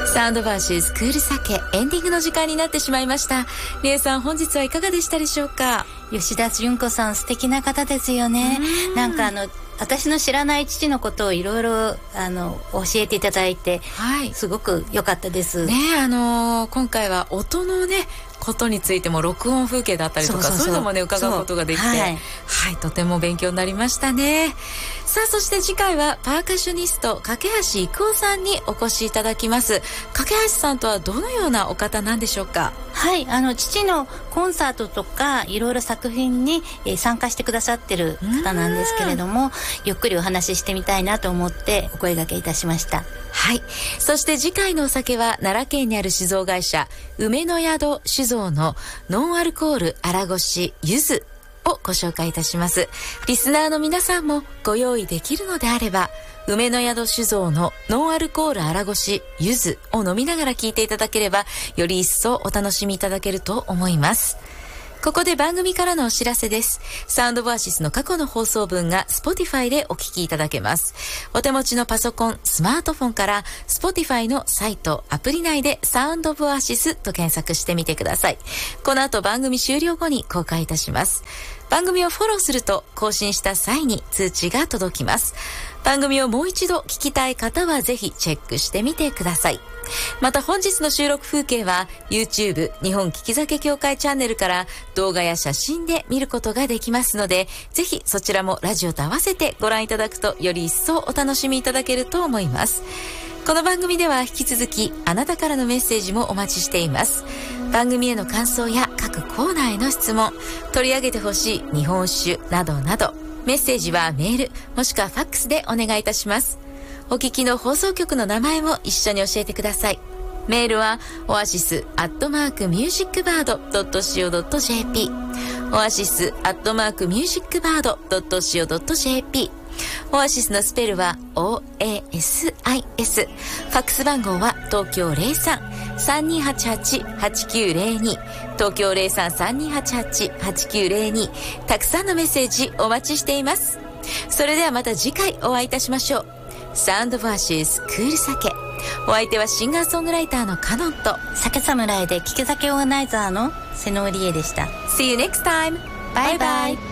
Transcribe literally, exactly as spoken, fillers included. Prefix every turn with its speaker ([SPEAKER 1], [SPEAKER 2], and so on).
[SPEAKER 1] サウンドバーシスクールサケエンディングの時間になってしまいました。りえさん、本日はいかがでしたでしょうか？
[SPEAKER 2] 吉田純子さん、素敵な方ですよね。んなんかあの私の知らない父のことをいろいろあの教えていただいて、はい、すごく良かったですね。
[SPEAKER 1] あのー、今回は音のねことについても録音風景だったりとか、そうそうそう、そういうのもね伺うことができて、はい、はい、とても勉強になりましたね。さあ、そして次回はパーカッショニスト架橋郁夫さんにお越しいただきます。架橋さんとはどのようなお方なんでしょうか？
[SPEAKER 2] はい、あの父のコンサートとかいろいろ作品に、えー、参加してくださってる方なんですけれども、ゆっくりお話ししてみたいなと思ってお声掛けいたしました。
[SPEAKER 1] はい。そして次回のお酒は奈良県にある酒造会社梅の宿酒造のノンアルコール荒越ゆずをご紹介いたします。リスナーの皆さんもご用意できるのであれば、梅の宿酒造のノンアルコール荒越ゆずを飲みながら聞いていただければ、より一層お楽しみいただけると思います。ここで番組からのお知らせです。サウンドボアシスの過去の放送分が Spotify でお聞きいただけます。お手持ちのパソコン、スマートフォンから Spotify のサイト、アプリ内でサウンドボアシスと検索してみてください。この後番組終了後に公開いたします。番組をフォローすると更新した際に通知が届きます。番組をもう一度聞きたい方はぜひチェックしてみてください。また本日の収録風景は YouTube 日本聞き酒協会チャンネルから動画や写真で見ることができますので、ぜひそちらもラジオと合わせてご覧いただくとより一層お楽しみいただけると思います。この番組では引き続きあなたからのメッセージもお待ちしています。番組への感想や各コーナーへの質問、取り上げてほしい日本酒などなど、メッセージはメールもしくはファックスでお願いいたします。お聞きの放送局の名前も一緒に教えてください。メールはオアシスアットマークミュージックバードドットシオドットジェーピー、 オアシスアットマークミュージックバードドットシオドットジェーピー、 オアシスのスペルは オーエーエスアイエス、 ファックス番号は東京 ゼロさん さんにーはちはち はちきゅうゼロに、 東京 ゼロさん さんにーはちはち はちきゅうゼロに。 たくさんのメッセージお待ちしています。それではまた次回お会いいたしましょう。サウンドバーシスクールサケ、お相手はシンガーソングライターのカノンと
[SPEAKER 2] 酒侍で聞き酒オーガナイザーの瀬野織恵でした。
[SPEAKER 1] See you next time. バイバイ。